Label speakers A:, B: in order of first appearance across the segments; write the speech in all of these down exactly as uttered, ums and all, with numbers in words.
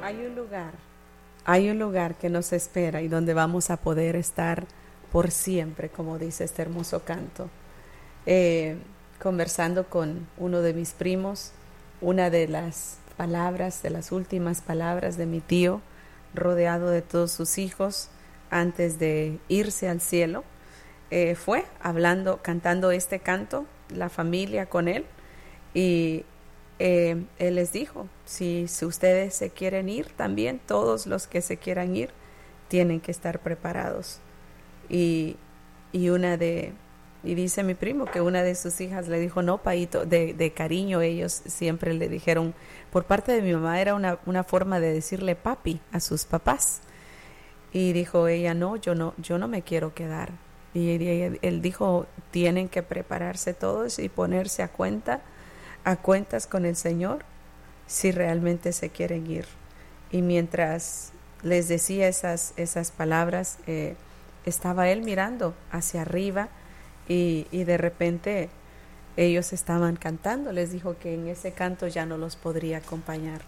A: hay un lugar, hay un lugar que nos espera y donde vamos a poder estar por siempre, como dice este hermoso canto. Eh, conversando con uno de mis primos, una de las palabras, de las últimas palabras de mi tío, rodeado de todos sus hijos, antes de irse al cielo, eh, fue hablando, cantando este canto, la familia con él, y eh, él les dijo, si, si ustedes se quieren ir también, todos los que se quieran ir, tienen que estar preparados. Y, y una de, y dice mi primo que una de sus hijas le dijo, no, paito, de, de cariño ellos siempre le dijeron, por parte de mi mamá era una, una forma de decirle papi a sus papás. Y dijo ella, no, yo no, yo no me quiero quedar. Y él, él dijo, tienen que prepararse todos y ponerse a cuenta, a cuentas con el Señor, si realmente se quieren ir. Y mientras les decía esas, esas palabras, eh, estaba él mirando hacia arriba y, y de repente ellos estaban cantando. Les dijo que en ese canto ya no los podría acompañar.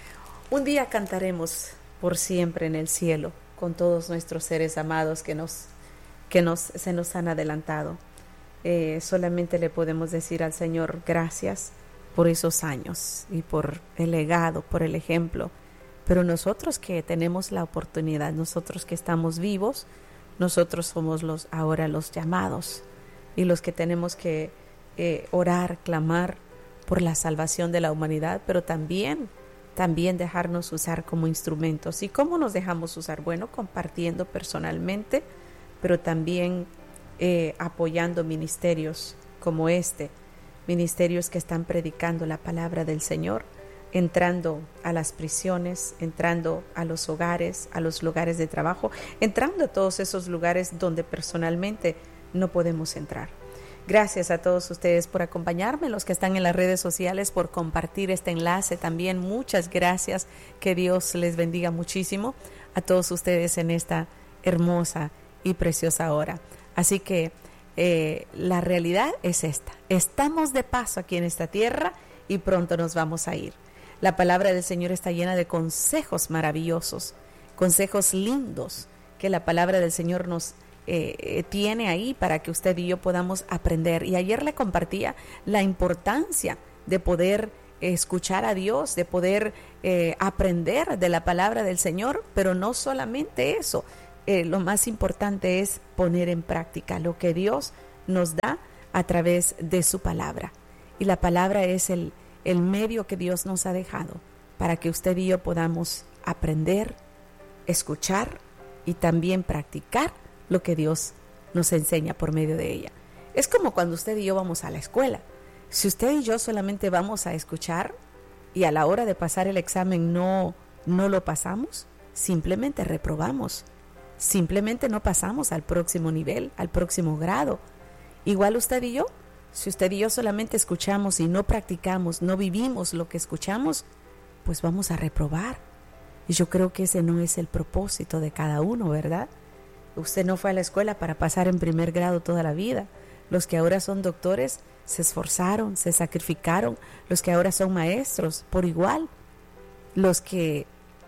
A: Un día cantaremos por siempre en el cielo con todos nuestros seres amados que nos que nos se nos han adelantado. Eh, solamente le podemos decir al Señor gracias por esos años y por el legado, por el ejemplo. Pero nosotros que tenemos la oportunidad, nosotros que estamos vivos, nosotros somos los ahora los llamados y los que tenemos que eh, orar, clamar por la salvación de la humanidad, pero también también dejarnos usar como instrumentos. ¿Y cómo nos dejamos usar? Bueno, compartiendo personalmente, pero también eh, apoyando ministerios como este, ministerios que están predicando la palabra del Señor, entrando a las prisiones, entrando a los hogares, a los lugares de trabajo, entrando a todos esos lugares donde personalmente no podemos entrar. Gracias a todos ustedes por acompañarme, los que están en las redes sociales, por compartir este enlace también. Muchas gracias, que Dios les bendiga muchísimo a todos ustedes en esta hermosa y preciosa hora. Así que eh, la realidad es esta, estamos de paso aquí en esta tierra y pronto nos vamos a ir. La palabra del Señor está llena de consejos maravillosos, consejos lindos que la palabra del Señor nos Eh, tiene ahí para que usted y yo podamos aprender. Y ayer le compartía la importancia de poder escuchar a Dios, de poder eh, aprender de la palabra del Señor, pero no solamente eso, eh, lo más importante es poner en práctica lo que Dios nos da a través de su palabra. Y la palabra es el, el medio que Dios nos ha dejado para que usted y yo podamos aprender, escuchar y también practicar lo que Dios nos enseña por medio de ella. Es como cuando usted y yo vamos a la escuela. Si usted y yo solamente vamos a escuchar y a la hora de pasar el examen no, no lo pasamos, simplemente reprobamos. Simplemente no pasamos al próximo nivel, al próximo grado. Igual usted y yo, si usted y yo solamente escuchamos y no practicamos, no vivimos lo que escuchamos, pues vamos a reprobar. Y yo creo que ese no es el propósito de cada uno, ¿verdad? Usted no fue a la escuela para pasar en primer grado toda la vida. Los que ahora son doctores se esforzaron, se sacrificaron. Los que ahora son maestros, por igual. Los que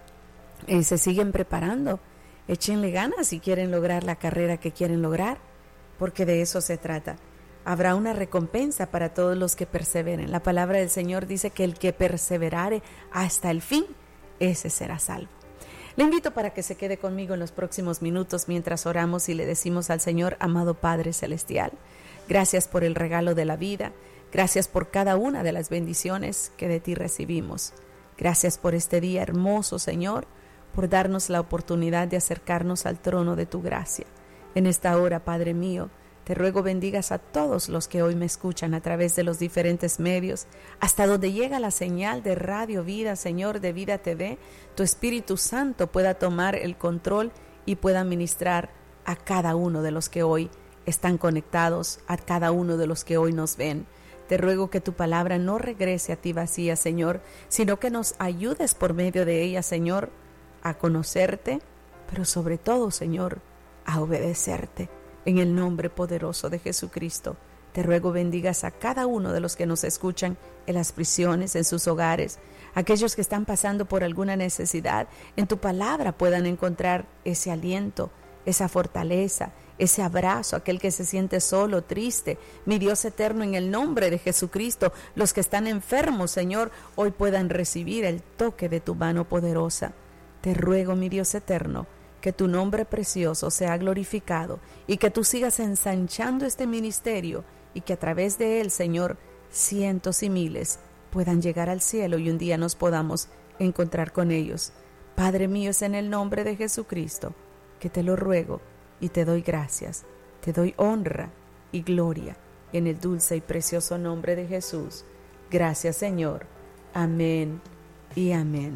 A: eh, se siguen preparando, échenle ganas si quieren lograr la carrera que quieren lograr, porque de eso se trata. Habrá una recompensa para todos los que perseveren. La palabra del Señor dice que el que perseverare hasta el fin, ese será salvo. Le invito para que se quede conmigo en los próximos minutos mientras oramos y le decimos al Señor, amado Padre Celestial, gracias por el regalo de la vida, gracias por cada una de las bendiciones que de ti recibimos. Gracias por este día hermoso, Señor, por darnos la oportunidad de acercarnos al trono de tu gracia. En esta hora, Padre mío, te ruego bendigas a todos los que hoy me escuchan a través de los diferentes medios, hasta donde llega la señal de Radio Vida, Señor, de Vida T V, tu Espíritu Santo pueda tomar el control y pueda ministrar a cada uno de los que hoy están conectados, a cada uno de los que hoy nos ven. Te ruego que tu palabra no regrese a ti vacía, Señor, sino que nos ayudes por medio de ella, Señor, a conocerte, pero sobre todo, Señor, a obedecerte. En el nombre poderoso de Jesucristo, Te ruego bendigas a cada uno de los que nos escuchan en las prisiones, en sus hogares, aquellos que están pasando por alguna necesidad. En tu palabra puedan encontrar ese aliento, esa fortaleza, ese abrazo, aquel que se siente solo, triste. Mi Dios eterno, en el nombre de Jesucristo, los que están enfermos, Señor, hoy puedan recibir el toque de tu mano poderosa. Te ruego, mi Dios eterno, que tu nombre precioso sea glorificado y que tú sigas ensanchando este ministerio y que a través de él, Señor, cientos y miles puedan llegar al cielo y un día nos podamos encontrar con ellos. Padre mío, es en el nombre de Jesucristo que te lo ruego y te doy gracias, te doy honra y gloria en el dulce y precioso nombre de Jesús. Gracias, Señor. Amén y amén.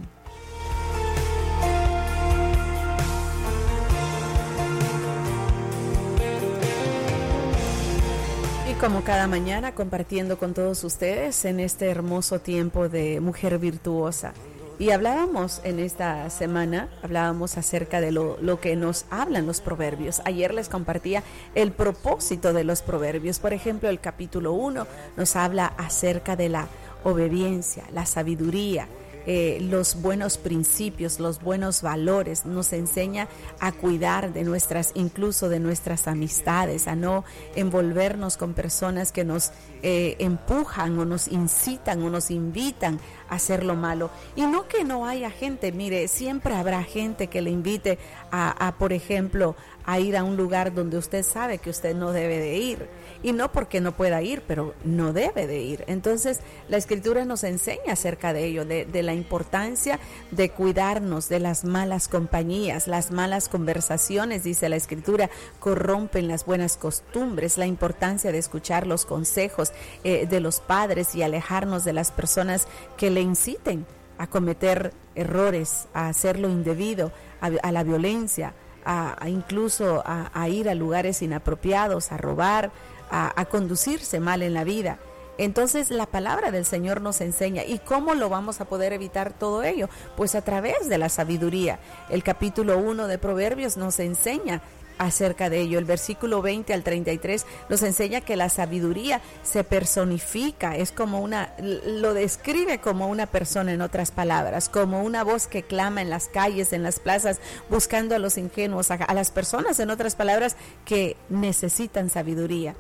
A: Y como cada mañana, compartiendo con todos ustedes en este hermoso tiempo de Mujer Virtuosa. Y hablábamos en esta semana, hablábamos acerca de lo, lo que nos hablan los proverbios. Ayer les compartía el propósito de los proverbios. Por ejemplo, el capítulo uno nos habla acerca de la obediencia, la sabiduría, eh, los buenos principios, los buenos valores. Nos enseña a cuidar de nuestras, incluso de nuestras amistades, a no envolvernos con personas que nos eh, empujan o nos incitan o nos invitan a hacer lo malo. Y no que no haya gente, mire, siempre habrá gente que le invite a, a, por ejemplo, a ir a un lugar donde usted sabe que usted no debe de ir. Y no porque no pueda ir, pero no debe de ir. Entonces, la Escritura nos enseña acerca de ello, de, de la importancia de cuidarnos de las malas compañías, las malas conversaciones, dice la Escritura, corrompen las buenas costumbres, la importancia de escuchar los consejos eh, de los padres y alejarnos de las personas que le inciten a cometer errores, a hacer lo indebido, a, a la violencia, a, a incluso a, a ir a lugares inapropiados, a robar, a, a conducirse mal en la vida. Entonces la palabra del Señor nos enseña. ¿Y cómo lo vamos a poder evitar todo ello? Pues a través de la sabiduría. El capítulo uno de Proverbios nos enseña acerca de ello. El versículo veinte al treinta y tres nos enseña que la sabiduría se personifica, es como una, lo describe como una persona, en otras palabras, como una voz que clama en las calles, en las plazas, buscando a los ingenuos, a, a las personas, en otras palabras, que necesitan sabiduría.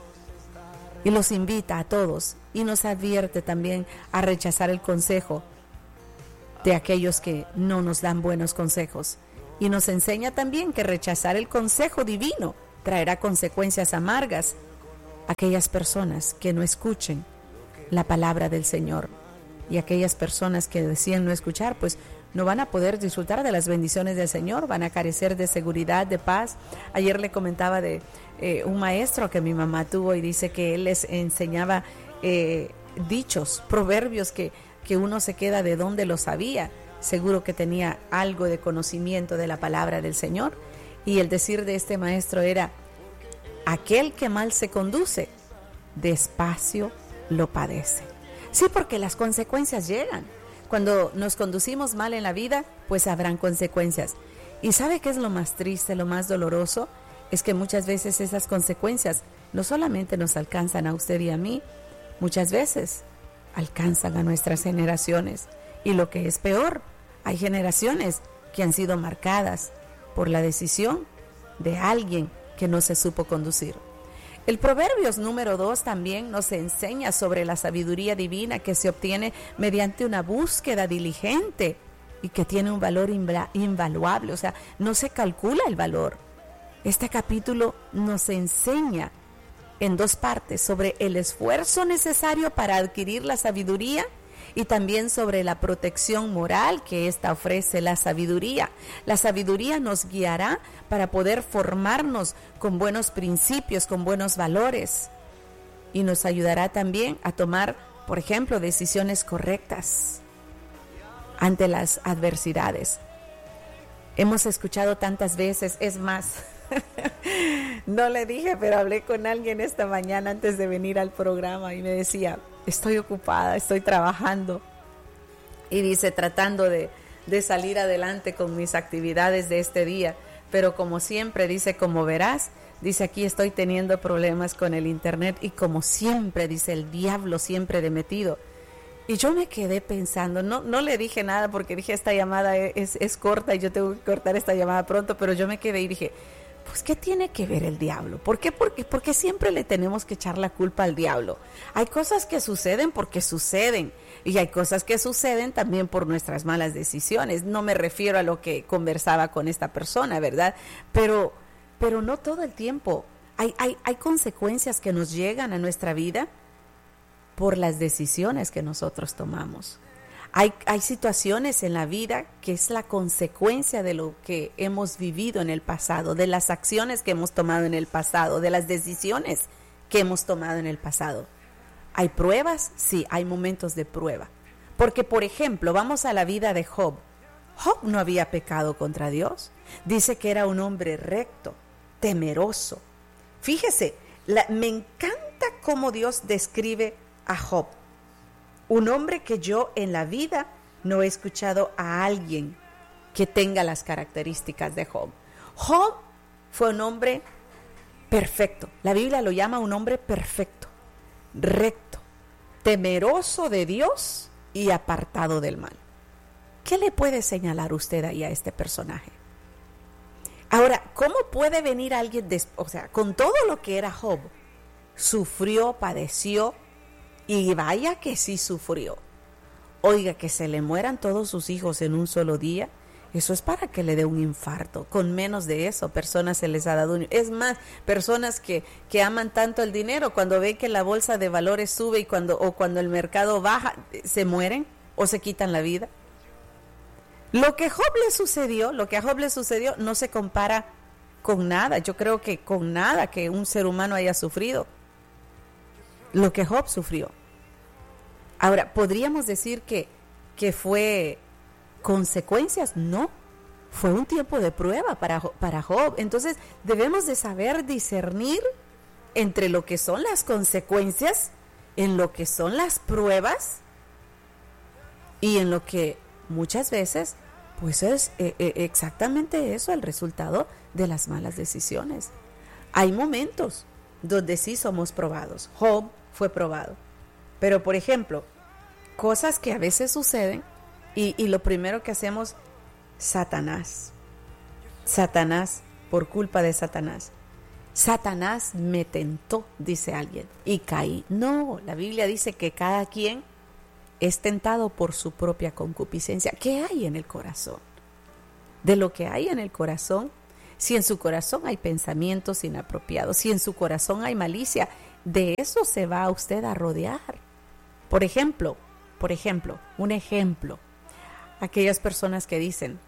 A: Y los invita a todos y nos advierte también a rechazar el consejo de aquellos que no nos dan buenos consejos. Y nos enseña también que rechazar el consejo divino traerá consecuencias amargas a aquellas personas que no escuchen la palabra del Señor. Y aquellas personas que deciden no escuchar, pues no van a poder disfrutar de las bendiciones del Señor, van a carecer de seguridad, de paz. Ayer le comentaba de eh, un maestro que mi mamá tuvo y dice que él les enseñaba eh, dichos, proverbios que, que uno se queda de dónde lo sabía. Seguro que tenía algo de conocimiento de la palabra del Señor. Y el decir de este maestro era: aquel que mal se conduce, despacio lo padece. Sí, porque las consecuencias llegan. Cuando nos conducimos mal en la vida, pues habrán consecuencias. ¿Y sabe qué es lo más triste, lo más doloroso? Es que muchas veces esas consecuencias no solamente nos alcanzan a usted y a mí, muchas veces alcanzan a nuestras generaciones. Y lo que es peor, hay generaciones que han sido marcadas por la decisión de alguien que no se supo conducir. El Proverbios número dos también nos enseña sobre la sabiduría divina que se obtiene mediante una búsqueda diligente y que tiene un valor invaluable, o sea, no se calcula el valor. Este capítulo nos enseña en dos partes sobre el esfuerzo necesario para adquirir la sabiduría y también sobre la protección moral que ésta ofrece la sabiduría. La sabiduría nos guiará para poder formarnos con buenos principios, con buenos valores, y nos ayudará también a tomar, por ejemplo, decisiones correctas ante las adversidades. Hemos escuchado tantas veces, es más, no le dije, pero hablé con alguien esta mañana antes de venir al programa y me decía: estoy ocupada, estoy trabajando. Y dice, tratando de, de salir adelante con mis actividades de este día. pero como siempre, dice, como verás, dice, aquí estoy teniendo problemas con el internet y como siempre, dice, el diablo siempre de metido. Y yo me quedé pensando, no, no le dije nada porque dije, esta llamada es, es corta y yo tengo que cortar esta llamada pronto, pero yo me quedé y dije, pues, ¿qué tiene que ver el diablo? ¿Por qué? Porque, porque siempre le tenemos que echar la culpa al diablo. Hay cosas que suceden porque suceden y hay cosas que suceden también por nuestras malas decisiones. No me refiero a lo que conversaba con esta persona, ¿verdad? Pero, pero no todo el tiempo. Hay, hay, hay consecuencias que nos llegan a nuestra vida por las decisiones que nosotros tomamos. Hay, hay situaciones en la vida que es la consecuencia de lo que hemos vivido en el pasado, de las acciones que hemos tomado en el pasado, de las decisiones que hemos tomado en el pasado. ¿Hay pruebas? Sí, hay momentos de prueba. Porque, por ejemplo, vamos a la vida de Job. Job no había pecado contra Dios. Dice que era un hombre recto, temeroso. Fíjese, la, me encanta cómo Dios describe a Job. Un hombre que yo en la vida no he escuchado a alguien que tenga las características de Job. Job fue un hombre perfecto. La Biblia lo llama un hombre perfecto, recto, temeroso de Dios y apartado del mal. ¿Qué le puede señalar usted ahí a este personaje? Ahora, ¿cómo puede venir alguien, des- o sea, con todo lo que era Job, sufrió, padeció, y vaya que sí sufrió? Oiga, que se le mueran todos sus hijos en un solo día, eso es para que le dé un infarto. Con menos de eso, personas se les ha dado un... Es más, personas que, que aman tanto el dinero, cuando ven que la bolsa de valores sube y cuando, o cuando el mercado baja, se mueren o se quitan la vida. Lo que a Job le sucedió, lo que a Job le sucedió no se compara con nada. Yo creo que con nada que un ser humano haya sufrido. Lo que Job sufrió. Ahora, ¿podríamos decir que, que fue consecuencias? No, fue un tiempo de prueba para, para Job. Entonces, debemos de saber discernir entre lo que son las consecuencias, en lo que son las pruebas y en lo que muchas veces, pues es eh, eh, exactamente eso, el resultado de las malas decisiones. Hay momentos donde sí somos probados. Job fue probado. Pero, por ejemplo, cosas que a veces suceden y, y lo primero que hacemos, Satanás. Satanás, por culpa de Satanás. Satanás me tentó, dice alguien, y caí. No, la Biblia dice que cada quien es tentado por su propia concupiscencia. ¿Qué hay en el corazón? De lo que hay en el corazón. Si en su corazón hay pensamientos inapropiados, si en su corazón hay malicia, de eso se va a usted a rodear. Por ejemplo, por ejemplo, un ejemplo, aquellas personas que dicen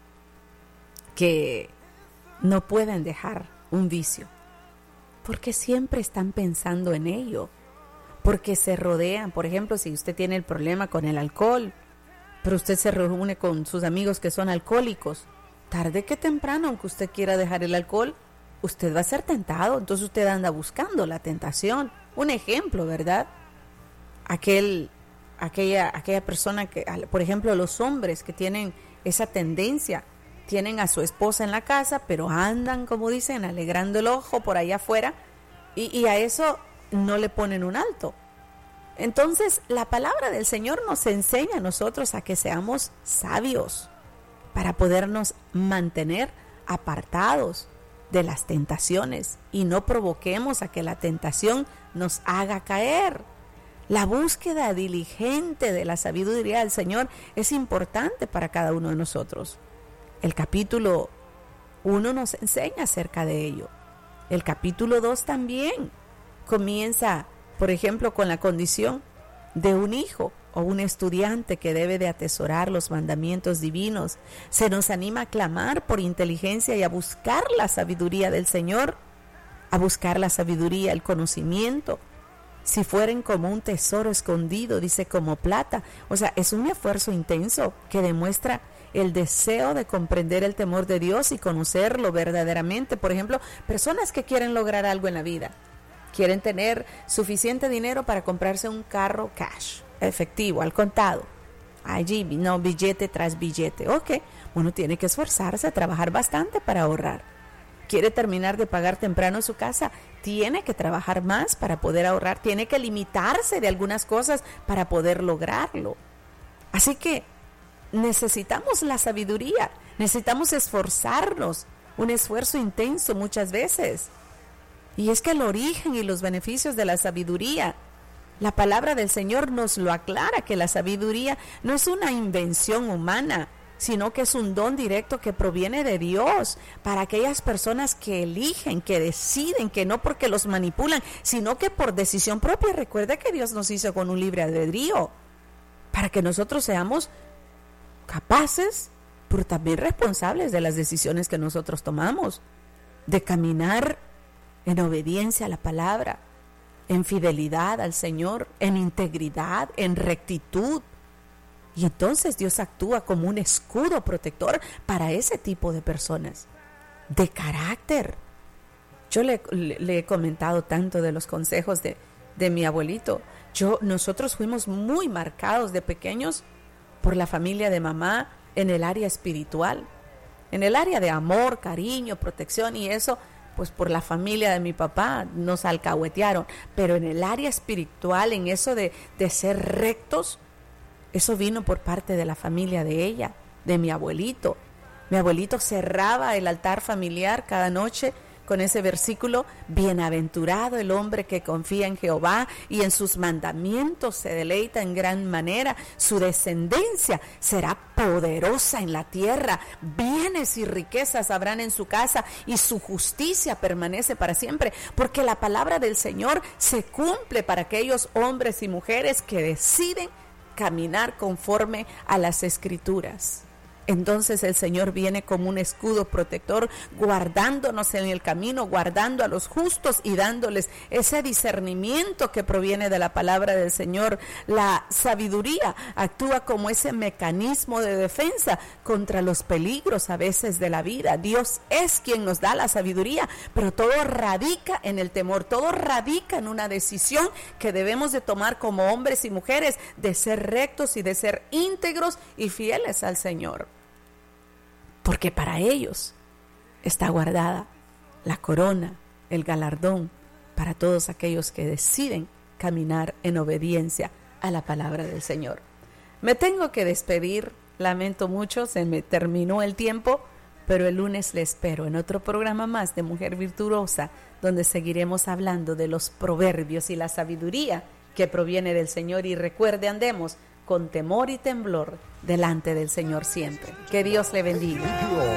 A: que no pueden dejar un vicio, porque siempre están pensando en ello, porque se rodean. Por ejemplo, si usted tiene el problema con el alcohol, pero usted se reúne con sus amigos que son alcohólicos, tarde que temprano, aunque usted quiera dejar el alcohol, usted va a ser tentado. Entonces usted anda buscando la tentación. Un ejemplo, ¿verdad? Aquel, aquella, aquella persona que, por ejemplo, los hombres que tienen esa tendencia, tienen a su esposa en la casa, pero andan, como dicen, alegrando el ojo por allá afuera, y, y a eso no le ponen un alto. Entonces, la palabra del Señor nos enseña a nosotros a que seamos sabios, para podernos mantener apartados de las tentaciones y no provoquemos a que la tentación nos haga caer. La búsqueda diligente de la sabiduría del Señor es importante para cada uno de nosotros. El capítulo uno nos enseña acerca de ello. El capítulo dos también comienza, por ejemplo, con la condición de un hijo o un estudiante que debe de atesorar los mandamientos divinos. Se nos anima a clamar por inteligencia y a buscar la sabiduría del Señor, a buscar la sabiduría, el conocimiento. Si fueren como un tesoro escondido, dice, como plata. O sea, es un esfuerzo intenso que demuestra el deseo de comprender el temor de Dios y conocerlo verdaderamente. Por ejemplo, personas que quieren lograr algo en la vida, quieren tener suficiente dinero para comprarse un carro cash, efectivo, al contado. allí, no, billete tras billete. Ok, uno tiene que esforzarse, trabajar bastante para ahorrar. Quiere terminar de pagar temprano su casa, tiene que trabajar más para poder ahorrar, tiene que limitarse de algunas cosas para poder lograrlo. Así que necesitamos la sabiduría, necesitamos esforzarnos, un esfuerzo intenso muchas veces. Y es que el origen y los beneficios de la sabiduría, la palabra del Señor nos lo aclara, que la sabiduría no es una invención humana, sino que es un don directo que proviene de Dios para aquellas personas que eligen, que deciden, que no porque los manipulan, sino que por decisión propia. Recuerda que Dios nos hizo con un libre albedrío para que nosotros seamos capaces, pero también responsables de las decisiones que nosotros tomamos, de caminar en obediencia a la palabra, en fidelidad al Señor, en integridad, en rectitud. Y entonces Dios actúa como un escudo protector para ese tipo de personas, de carácter. Yo le, le, le he comentado tanto de los consejos de, de mi abuelito. Yo, nosotros fuimos muy marcados de pequeños por la familia de mamá en el área espiritual, en el área de amor, cariño, protección y eso, pues por la familia de mi papá nos alcahuetearon, pero en el área espiritual, en eso de, de ser rectos, eso vino por parte de la familia de ella, de mi abuelito. Mi abuelito cerraba el altar familiar cada noche con ese versículo: bienaventurado el hombre que confía en Jehová y en sus mandamientos se deleita en gran manera. Su descendencia será poderosa en la tierra, bienes y riquezas habrán en su casa y su justicia permanece para siempre, porque la palabra del Señor se cumple para aquellos hombres y mujeres que deciden caminar conforme a las Escrituras. Entonces el Señor viene como un escudo protector, guardándonos en el camino, guardando a los justos y dándoles ese discernimiento que proviene de la palabra del Señor. La sabiduría actúa como ese mecanismo de defensa contra los peligros a veces de la vida. Dios es quien nos da la sabiduría, pero todo radica en el temor, todo radica en una decisión que debemos de tomar como hombres y mujeres, de ser rectos y de ser íntegros y fieles al Señor. Porque para ellos está guardada la corona, el galardón, para todos aquellos que deciden caminar en obediencia a la palabra del Señor. Me tengo que despedir, lamento mucho, se me terminó el tiempo, pero el lunes le espero en otro programa más de Mujer Virtuosa, donde seguiremos hablando de los proverbios y la sabiduría que proviene del Señor. Y recuerde, andemos con temor y temblor delante del Señor siempre. Que Dios le bendiga.